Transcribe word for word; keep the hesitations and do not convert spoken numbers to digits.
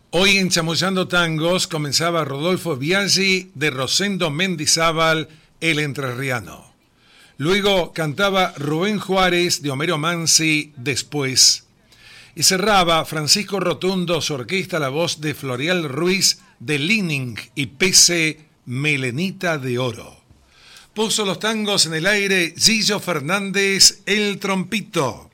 Hoy en Chamullando Tangos comenzaba Rodolfo Biaggi de Rosendo Mendizábal, el entrerriano. Luego cantaba Rubén Juárez de Homero Mansi, Después. Y cerraba Francisco Rotundo, su orquesta, la voz de Florial Ruiz de Lining y P C Melenita de Oro. Puso los tangos en el aire Gillo Fernández, el trompito.